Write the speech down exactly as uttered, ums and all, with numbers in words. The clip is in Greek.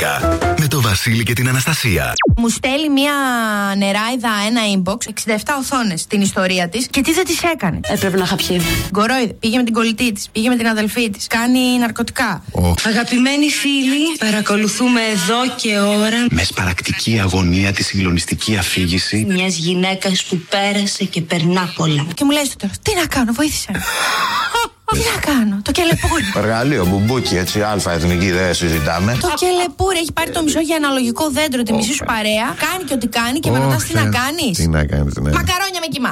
δέκα με το Βασίλη και την Αναστασία. Μου στέλνει μια νεράιδα ένα inbox, εξήντα επτά οθόνες, την ιστορία της και τι δεν της έκανε. Έπρεπε να είχα πιει. Γκορόιδε, πήγε με την κολλητή της, πήγε με την αδελφή της, κάνει ναρκωτικά. Oh. Αγαπημένοι φίλοι, παρακολουθούμε εδώ και ώρα με σπαρακτική αγωνία τη συγκλονιστική αφήγηση μιας γυναίκας που πέρασε και περνά πολλά. Και μου λέει στο τέλος, τι να κάνω, βοήθησε με. Τι να κάνω, το κελεπούρι. Εργαλείο, μπουμπούκι, έτσι, αλφα εθνική, δεν συζητάμε. Το κελεπούρι έχει πάρει το μισό για αναλογικό δέντρο, τη μισή σου παρέα. Κάνει και ό,τι κάνει και με ρωτάς τι να κάνεις. Τι να κάνεις, ναι. Μακαρόνια με κιμά.